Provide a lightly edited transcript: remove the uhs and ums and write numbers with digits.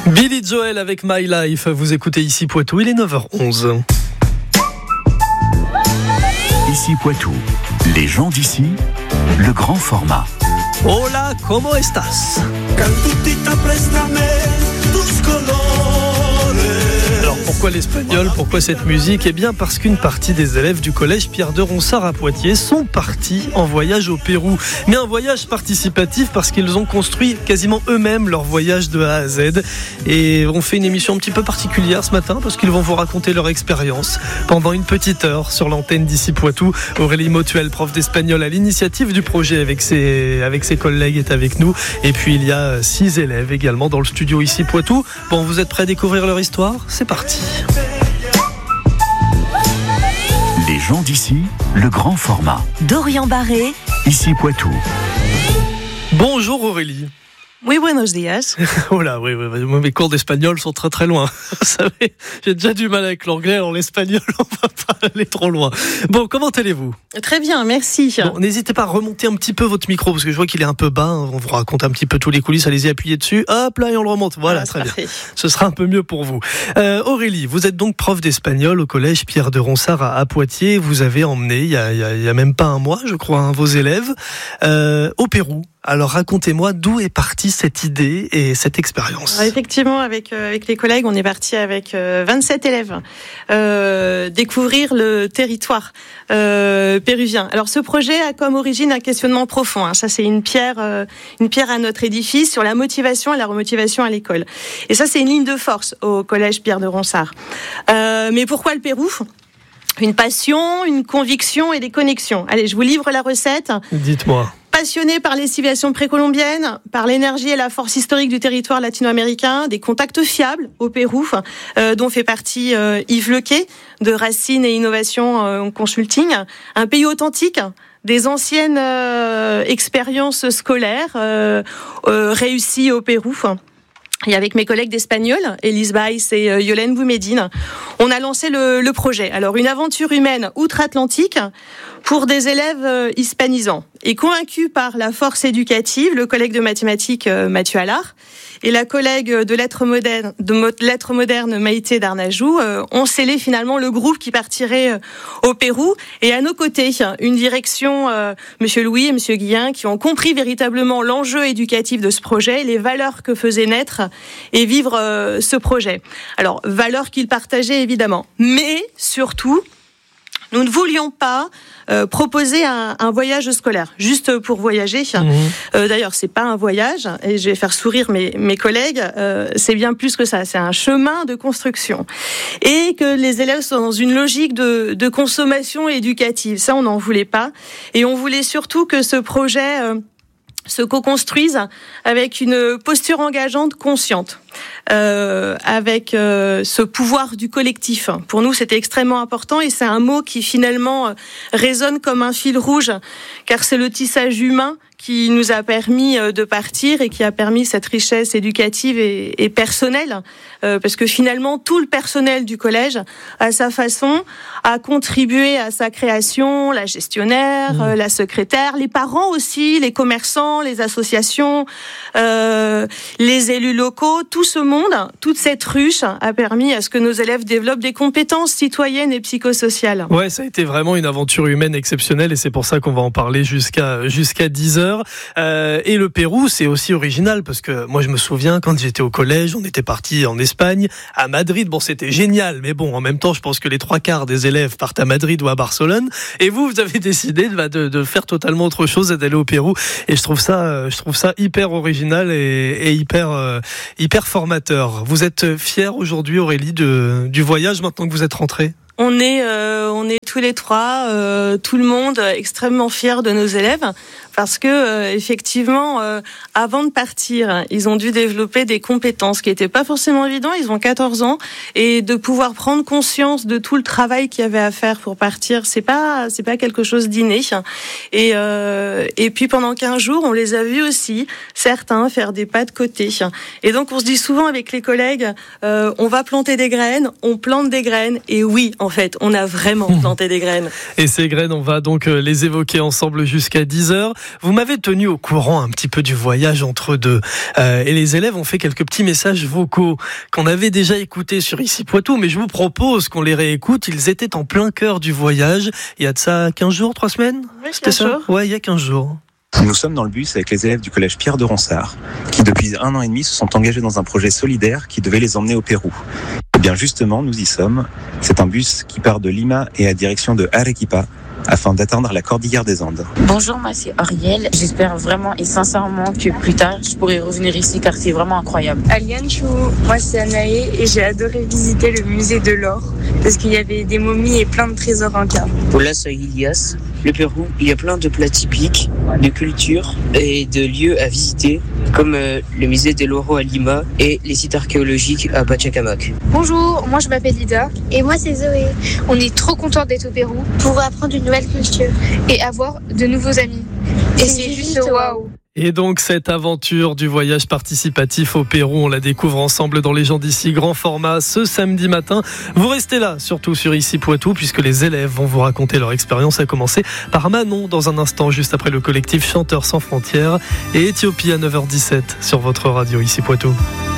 Billy Joel avec My Life, vous écoutez ici Poitou, il est 9h11. Ici Poitou, les gens d'ici, le grand format. Hola, ¿cómo estás? Alors pourquoi l'espagnol, pourquoi cette musique? Eh bien parce qu'une partie des élèves du collège Pierre de Ronsard à Poitiers sont partis en voyage au Pérou. Mais un voyage participatif parce qu'ils ont construit quasiment eux-mêmes leur voyage de A à Z. Et on fait une émission un petit peu particulière ce matin parce qu'ils vont vous raconter leur expérience pendant une petite heure sur l'antenne d'ici Poitou. Aurélie Motuel, prof d'espagnol à l'initiative du projet avec ses collègues, est avec nous. Et puis il y a 6 élèves également dans le studio ici Poitou. Bon, vous êtes prêts à découvrir leur histoire? C'est parti. Les gens d'ici, le grand format. Dorian Barré. Ici Poitou. Bonjour Aurélie. Oui, buenos días. Oh là, oui, mes cours d'espagnol sont très très loin. Vous savez, j'ai déjà du mal avec l'anglais, alors l'espagnol, on va pas aller trop loin. Bon, comment allez-vous? Très bien, merci. Bon, n'hésitez pas à remonter un petit peu votre micro, parce que je vois qu'il est un peu bas. On vous raconte un petit peu tous les coulisses, allez-y, appuyez dessus. Hop là, et on le remonte. Voilà, très parfait. bien. Ce sera un peu mieux pour vous. Aurélie, vous êtes donc prof d'espagnol au collège Pierre de Ronsard à Poitiers. Vous avez emmené, il y a même pas un mois, je crois, vos élèves au Pérou. Alors racontez-moi d'où est partie cette idée et cette expérience. Alors, effectivement, avec les collègues, on est parti avec 27 élèves découvrir le territoire péruvien. Alors ce projet a comme origine un questionnement profond. Ça c'est une pierre à notre édifice sur la motivation et la remotivation à l'école. Et ça c'est une ligne de force au collège Pierre de Ronsard. Mais pourquoi le Pérou ? Une passion, une conviction et des connexions. Allez, je vous livre la recette. Dites-moi. Passionné par les civilisations précolombiennes, par l'énergie et la force historique du territoire latino-américain, des contacts fiables au Pérou, dont fait partie Yves Lequet, de Racine et Innovation Consulting, un pays authentique, des anciennes expériences scolaires réussies au Pérou. Et avec mes collègues d'espagnol, Elise Baïs et Yolène Boumedine, on a lancé le projet. Alors, une aventure humaine outre-Atlantique pour des élèves hispanisants. Et convaincus par la force éducative, le collègue de mathématiques Mathieu Allard et la collègue de lettres modernes Maïté Darnajou ont scellé finalement le groupe qui partirait au Pérou. Et à nos côtés, une direction, Monsieur Louis et Monsieur Guillain, qui ont compris véritablement l'enjeu éducatif de ce projet, les valeurs que faisait naître et vivre ce projet. Alors, valeurs qu'ils partageaient évidemment, mais surtout, nous ne voulions pas proposer un voyage scolaire, juste pour voyager. D'ailleurs, c'est pas un voyage, et je vais faire sourire mes collègues, c'est bien plus que ça, c'est un chemin de construction. Et que les élèves soient dans une logique de consommation éducative, ça on n'en voulait pas. Et on voulait surtout que ce projet se co-construise avec une posture engageante, consciente, avec ce pouvoir du collectif. Pour nous, c'était extrêmement important et c'est un mot qui finalement résonne comme un fil rouge, car c'est le tissage humain qui nous a permis de partir et qui a permis cette richesse éducative et personnelle, parce que finalement tout le personnel du collège, à sa façon, a contribué à sa création, la gestionnaire, la secrétaire, les parents aussi, les commerçants, les associations, les élus locaux, tout ce monde, toute cette ruche a permis à ce que nos élèves développent des compétences citoyennes et psychosociales. Ouais, ça a été vraiment une aventure humaine exceptionnelle et c'est pour ça qu'on va en parler jusqu'à 10h. Et le Pérou, c'est aussi original parce que moi je me souviens quand j'étais au collège, on était parti en Espagne, à Madrid. Bon, c'était génial, mais bon, en même temps, je pense que les 3/4 des élèves partent à Madrid ou à Barcelone. Et vous avez décidé de faire totalement autre chose et d'aller au Pérou. Et je trouve ça hyper original et hyper formateur. Vous êtes fière aujourd'hui, Aurélie, du voyage maintenant que vous êtes rentrée? On est tous les trois, tout le monde, extrêmement fiers de nos élèves parce que effectivement, avant de partir, ils ont dû développer des compétences qui n'étaient pas forcément évidentes. Ils ont 14 ans et de pouvoir prendre conscience de tout le travail qu'il y avait à faire pour partir, c'est pas quelque chose d'inné. Et puis pendant 15 jours, on les a vus aussi, certains faire des pas de côté. Et donc on se dit souvent avec les collègues, on va planter des graines, on plante des graines. Et oui, en fait, on a vraiment planté planter des graines. Et ces graines, on va donc les évoquer ensemble jusqu'à 10h. Vous m'avez tenu au courant un petit peu du voyage entre deux. Et les élèves ont fait quelques petits messages vocaux qu'on avait déjà écoutés sur Ici Poitou, mais je vous propose qu'on les réécoute. Ils étaient en plein cœur du voyage. Il y a de ça 15 jours, 3 semaines? Oui, C'était ça? jours. Ouais, il y a 15 jours. Nous sommes dans le bus avec les élèves du collège Pierre de Ronsard, qui depuis 1 an et demi se sont engagés dans un projet solidaire qui devait les emmener au Pérou. Et bien justement, nous y sommes. C'est un bus qui part de Lima et à direction de Arequipa, afin d'atteindre la cordillère des Andes. Bonjour, moi c'est Ariel. J'espère vraiment et sincèrement que plus tard je pourrai revenir ici car c'est vraiment incroyable. Aliane Chou, moi c'est Anaé et j'ai adoré visiter le musée de l'or parce qu'il y avait des momies et plein de trésors incas. Hola, soy Ilias. Le Pérou, il y a plein de plats typiques, de cultures et de lieux à visiter, comme le musée de l'Oro à Lima et les sites archéologiques à Pachacamac. Bonjour, moi je m'appelle Ida. Et moi c'est Zoé. On est trop contents d'être au Pérou pour apprendre une nouvelle culture et avoir de nouveaux amis. Et c'est juste waouh. Et donc cette aventure du voyage participatif au Pérou, on la découvre ensemble dans Les gens d'ici, grand format, ce samedi matin. Vous restez là, surtout sur Ici Poitou, puisque les élèves vont vous raconter leur expérience, à commencer par Manon dans un instant, juste après le collectif Chanteurs sans frontières, et Éthiopie à 9h17 sur votre radio Ici Poitou.